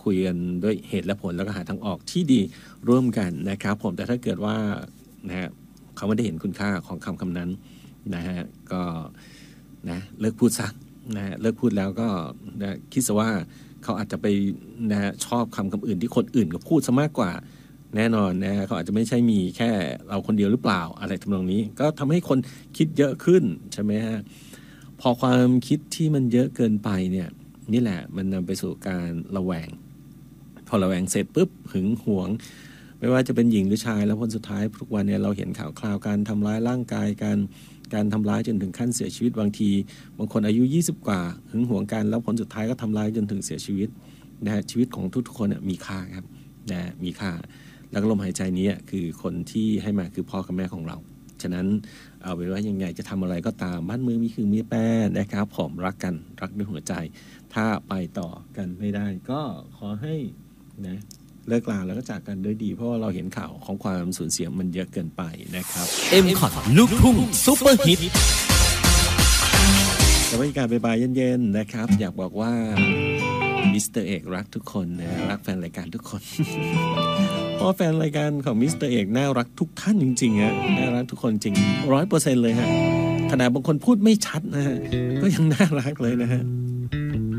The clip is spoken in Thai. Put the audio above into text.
คุยกันด้วยเหตุและผลแล้วก็หาทางออกที่ดีร่วมกันนะครับผมแต่ถ้าเกิดว่านะฮะเขาไม่ได้เห็นคุณค่าของคำนั้นนะฮะก็นะเลิกพูดซะนะฮะเลิกพูดแล้วก็นะคิดซะว่าเขาอาจจะไปนะฮะชอบคำอื่นที่คนอื่นก็พูดซะมากกว่าแน่นอนนะเขาอาจจะไม่ใช่มีแค่เราคนเดียวหรือเปล่าอะไรทำนองนี้ก็ทำให้คนคิดเยอะขึ้นใช่ไหมฮะพอความคิดที่มันเยอะเกินไปเนี่ยนี่แหละมันนำไปสู่การระแวงพอระแวงเสร็จปุ๊บหึงหวงไม่ว่าจะเป็นหญิงหรือชายแล้วผลสุดท้ายทุกวันเนี่ยเราเห็นข่าวคราวการทำร้ายร่างกายการทำร้ายจนถึงขั้นเสียชีวิตบางทีบางคนอายุ20กว่าหึงหวงกันแล้วผลสุดท้ายก็ทำร้ายจนถึงเสียชีวิตนะฮะชีวิตของทุกคนมีค่าครับนะมีค่าแล้วก็ลมหายใจนี้คือคนที่ให้มาคือพ่อกับแม่ของเราฉะนั้นเอาเป็นว่ายังไงจะทำอะไรก็ตามบ้านเมืองมีคือมีแป้นะครับผมรักกันรักด้วยหัวใจถ้าไปต่อกันไม่ได้ก็ขอให้นะเลิกลาแล้วก็จากกันด้วยดีเพราะว่าเราเห็นข่าวของความสูญเสียมันเยอะเกินไปนะครับ M-Cut ลูกทุ่งซุปเปอร์ฮิตแต่บรรยากาศบ่ายๆเย็นๆนะครับอยากบอกว่ามิสเตอร์เอกรักทุกคนนะรักแฟนรายการทุกคน เพราะแฟนรายการของมิสเตอร์เอกน่ารักทุกท่านจริงๆฮะน่ารักทุกคนจริง 100% เลยฮะขนาดบางคนพูดไม่ชัดนะฮะก็ยังน่ารักเลยนะฮะ